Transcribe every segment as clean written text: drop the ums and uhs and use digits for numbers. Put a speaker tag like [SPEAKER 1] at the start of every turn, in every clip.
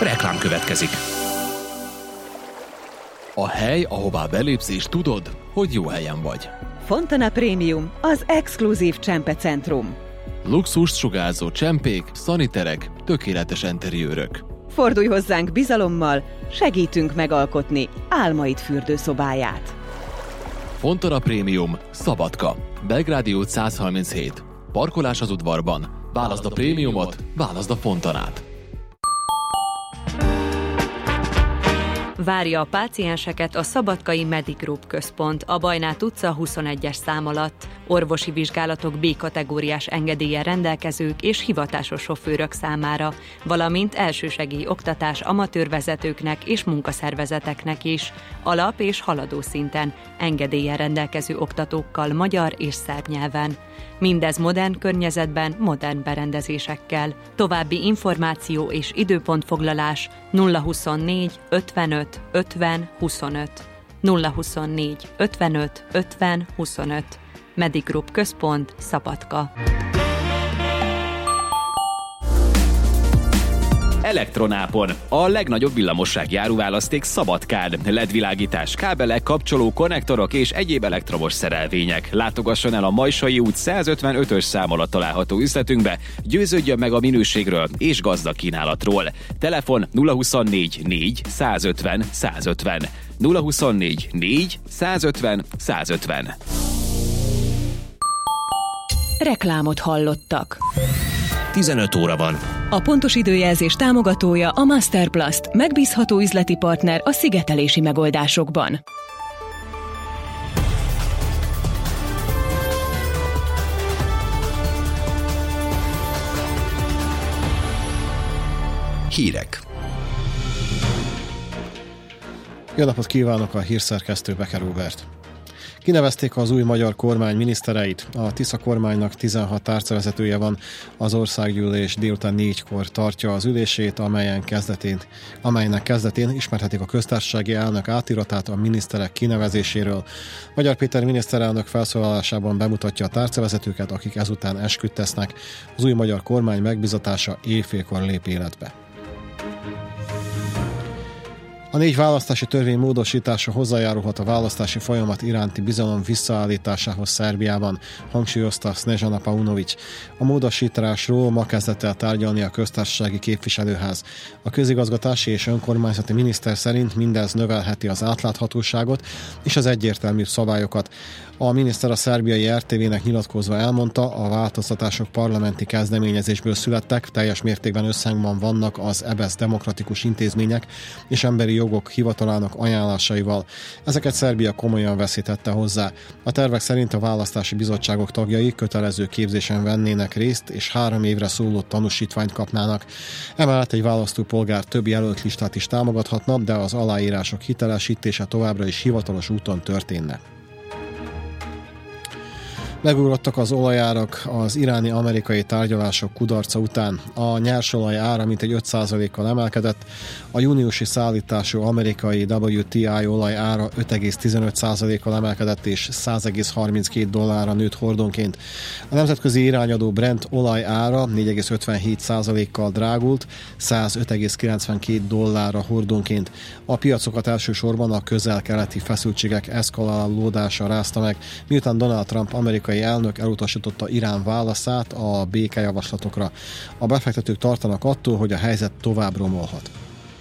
[SPEAKER 1] Reklám következik. A hely, ahová belépsz és tudod, hogy jó helyen vagy.
[SPEAKER 2] Fontana Premium, az exkluzív csempecentrum.
[SPEAKER 1] Luxust sugárzó csempék, szaniterek, tökéletes enteriőrök.
[SPEAKER 2] Fordulj hozzánk bizalommal, segítünk megalkotni álmaid fürdőszobáját.
[SPEAKER 1] Fontana Premium, Szabadka, Belgrádi út 137. Parkolás az udvarban. Válaszd a prémiumot, válaszd a Fontanát.
[SPEAKER 3] Várja a pácienseket a Szabadkai Medigroup központ a Bajnát utca 21-es szám alatt. Orvosi vizsgálatok B-kategóriás engedéllyel rendelkezők és hivatásos sofőrök számára, valamint elsősegély oktatás amatőrvezetőknek és munkaszervezeteknek is, alap- és haladó szinten, engedéllyel rendelkező oktatókkal magyar és szerb nyelven. Mindez modern környezetben, modern berendezésekkel. További információ és időpontfoglalás 024 55 50 25. 024 55 50 25. Medigroup központ, Szabadka.
[SPEAKER 4] Elektronápon. A legnagyobb villamossági áruválaszték Szabadkán. LED-világítás, kábelek, kapcsoló, konnektorok és egyéb elektromos szerelvények. Látogasson el a Majsai út 155-ös szám alatt található üzletünkbe, győződjön meg a minőségről és gazdag kínálatról. Telefon 024 4 150 150. 024 4 150 150.
[SPEAKER 2] Reklámot hallottak.
[SPEAKER 1] 15 óra van.
[SPEAKER 2] A pontos időjelzés támogatója a Masterplast, megbízható üzleti partner a szigetelési megoldásokban.
[SPEAKER 5] Hírek.
[SPEAKER 6] Jó napot kívánok, a hírszerkesztő Becker Róbert. Kinevezték az új magyar kormány minisztereit. A Tisza kormánynak 16 tárcavezetője van, az országgyűlés délután 4-kor tartja az ülését, amelynek kezdetén ismerhetik a köztársasági elnök átiratát a miniszterek kinevezéséről. Magyar Péter miniszterelnök felszólalásában bemutatja a tárcavezetőket, akik ezután esküt tesznek. Az új magyar kormány megbizatása éjfélkor lép életbe. A 4 választási törvény módosítása hozzájárulhat a választási folyamat iránti bizalom visszaállításához Szerbiában, hangsúlyozta Snežana Paunović. A módosításról ma kezdett el tárgyalni a köztársasági képviselőház. A közigazgatási és önkormányzati miniszter szerint mindez növelheti az átláthatóságot és az egyértelmű szabályokat. A miniszter a szerbiai RTV-nek nyilatkozva elmondta, a változtatások parlamenti kezdeményezésből születtek, teljes mértékben összhangban vannak az EBESZ demokratikus intézmények és emberi jogok hivatalának ajánlásaival. Ezeket Szerbia komolyan veszítette hozzá. A tervek szerint a választási bizottságok tagjai kötelező képzésen vennének részt, és 3 évre szóló tanúsítványt kapnának. Emellett egy választópolgár több jelölt listát is támogathatna, de az aláírások hitelesítése továbbra is hivatalos úton történne. Megugrottak az olajárak az iráni-amerikai tárgyalások kudarca után. A nyersolaj ára mintegy 5%-kal emelkedett, a júniusi szállítású amerikai WTI olaj ára 5,15%-kal emelkedett és $100,32 nőtt hordonként. A nemzetközi irányadó Brent olaj ára 4,57%-kal drágult, $105,92 hordonként. A piacokat elsősorban a közel-keleti feszültségek eszkalálódása rázta meg, miután Donald Trump amerikai elnök elutasította Irán válaszát a békejavaslatokra. A befektetők tartanak attól, hogy a helyzet tovább romolhat.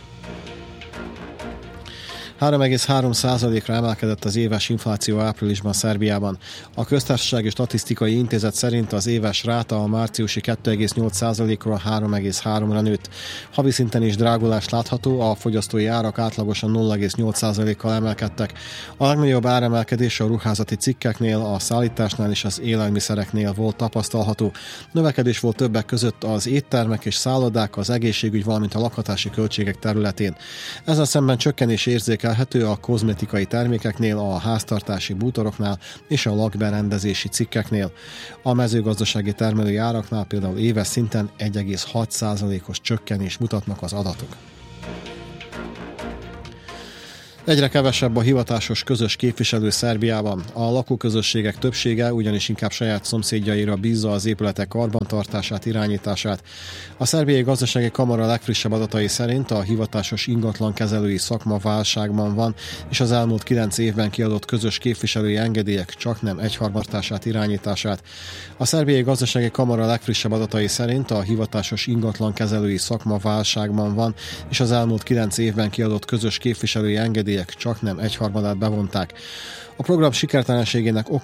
[SPEAKER 6] 3,3%-ra emelkedett az éves infláció áprilisban Szerbiában. A Köztársasági Statisztikai Intézet szerint az éves ráta a márciusi 2,8%-ról 3,3-ra nőtt. Havi szinten is drágulás látható, a fogyasztói árak átlagosan 0,8%-kal emelkedtek. A legnagyobb áremelkedés a ruházati cikkeknél, a szállításnál és az élelmiszereknél volt tapasztalható. Növekedés volt többek között az éttermek és szállodák, az egészségügy, valamint a lakhatási költségek területén. Ezzel szemben csökkenés érzékelhető a kozmetikai termékeknél, a háztartási bútoroknál és a lakberendezési cikkeknél. A mezőgazdasági termelői áraknál például éves szinten 1,6%-os csökkenés mutatnak az adatok. Egyre kevesebb a hivatásos közös képviselő Szerbiában. A lakóközösségek többsége ugyanis inkább saját szomszédjaira bízza az épületek karbantartását, irányítását. A Szerbiai Gazdasági Kamara legfrissebb adatai szerint a hivatásos ingatlankezelői szakma válságban van, és az elmúlt 9 évben kiadott közös képviselői engedélyek csaknem egyharmadását, irányítását. A Szerbiai Gazdasági Kamara legfrissebb adatai szerint a hivatásos ingatlankezelői szakma válságban van, és az elmúlt 9 évben kiadott közös képviselői engedélyek csaknem egyharmadát bevonták. A program sikertelenségének